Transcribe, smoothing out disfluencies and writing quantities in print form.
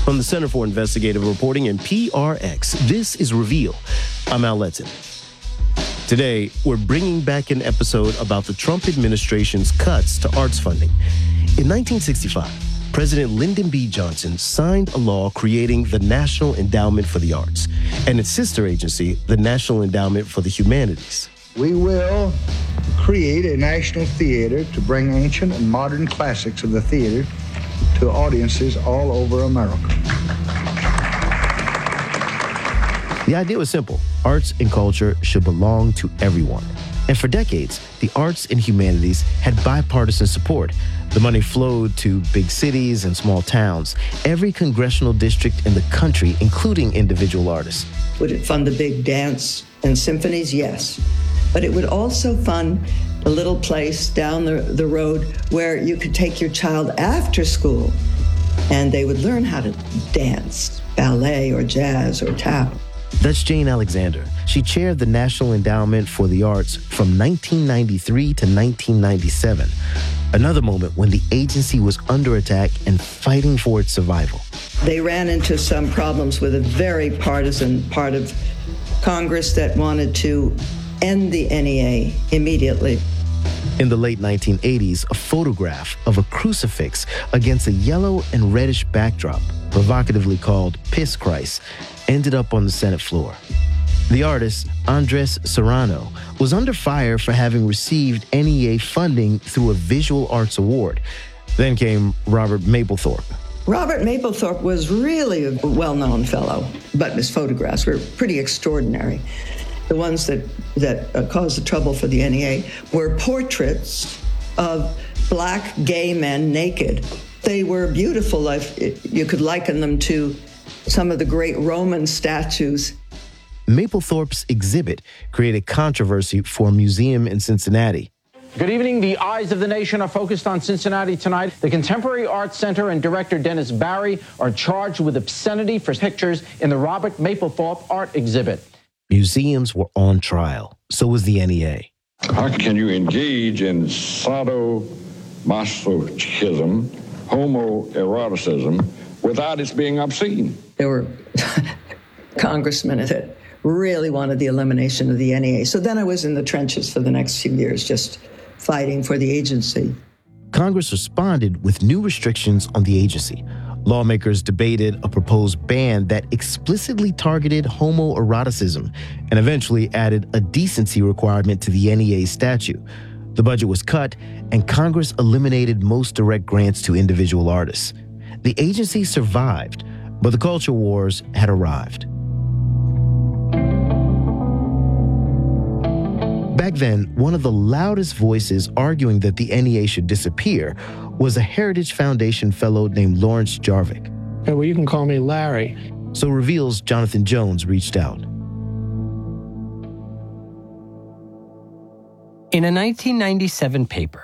From the Center for Investigative Reporting and PRX, this is Reveal. I'm Al Letton. Today, we're bringing back an episode about the Trump administration's cuts to arts funding. In 1965, President Lyndon B. Johnson signed a law creating the National Endowment for the Arts and its sister agency, the National Endowment for the Humanities. We will create a national theater to bring ancient and modern classics of the theater to audiences all over America. The idea was simple. Arts and culture should belong to everyone. And for decades, the arts and humanities had bipartisan support. The money flowed to big cities and small towns, every congressional district in the country, including individual artists. Would it fund the big dance and symphonies? Yes. But it would also fund a little place down the road where you could take your child after school and they would learn how to dance, ballet or jazz or tap. That's Jane Alexander. She chaired the National Endowment for the Arts from 1993 to 1997, another moment when the agency was under attack and fighting for its survival. They ran into some problems with a very partisan part of Congress that wanted to end the NEA immediately. In the late 1980s, a photograph of a crucifix against a yellow and reddish backdrop, provocatively called Piss Christ, ended up on the Senate floor. The artist, Andres Serrano, was under fire for having received NEA funding through a visual arts award. Then came Robert Mapplethorpe. Robert Mapplethorpe was really a well-known fellow, but his photographs were pretty extraordinary. The ones that caused the trouble for the NEA were portraits of black gay men naked. They were beautiful. You could liken them to some of the great Roman statues. Mapplethorpe's exhibit created controversy for a museum in Cincinnati. Good evening. The eyes of the nation are focused on Cincinnati tonight. The Contemporary Arts Center and director Dennis Barry are charged with obscenity for pictures in the Robert Mapplethorpe art exhibit. Museums were on trial. So was the NEA. How can you engage in sadomasochism, homoeroticism, without it being obscene? There were congressmen that really wanted the elimination of the NEA. So then I was in the trenches for the next few years, just fighting for the agency. Congress responded with new restrictions on the agency. Lawmakers debated a proposed ban that explicitly targeted homoeroticism and eventually added a decency requirement to the NEA statute. The budget was cut, and Congress eliminated most direct grants to individual artists. The agency survived, but the culture wars had arrived. Back then, one of the loudest voices arguing that the NEA should disappear was a Heritage Foundation fellow named Lawrence Jarvik. Well, you can call me Larry. So Reveal's Jonathan Jones reached out. In a 1997 paper,